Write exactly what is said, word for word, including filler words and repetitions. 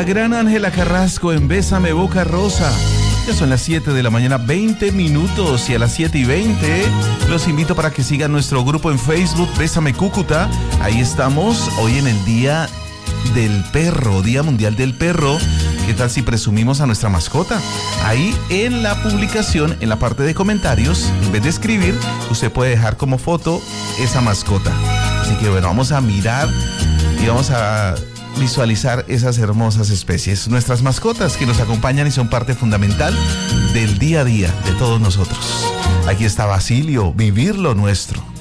la gran Ángela Carrasco en Bésame Boca Rosa. Ya son las siete de la mañana, veinte minutos, y a las siete y veinte los invito para que sigan nuestro grupo en Facebook, Bésame Cúcuta. Ahí estamos hoy en el Día del Perro, Día Mundial del Perro. ¿Qué tal si presumimos a nuestra mascota? Ahí en la publicación, en la parte de comentarios, en vez de escribir, usted puede dejar como foto esa mascota. Así que bueno, vamos a mirar y vamos a visualizar esas hermosas especies, nuestras mascotas que nos acompañan y son parte fundamental del día a día de todos nosotros. Aquí está Basilio, vivir lo nuestro.